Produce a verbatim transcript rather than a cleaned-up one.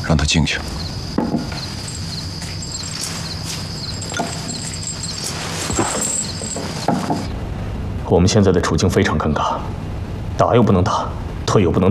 让他进去。 我们现在的处境非常尴尬，打又不能打，退又不能